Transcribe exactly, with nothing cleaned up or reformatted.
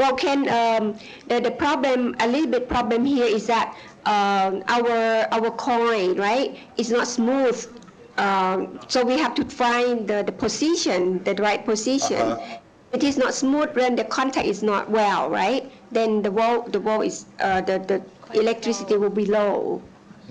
Well, Ken, um, the, the problem, a little bit problem here is that um, our our coin, right, is not smooth. Um, so we have to find the, the position, the right position. Uh-huh. It is not smooth when the contact is not well, right? Then the wall, the wall is, uh, the, the electricity will be low.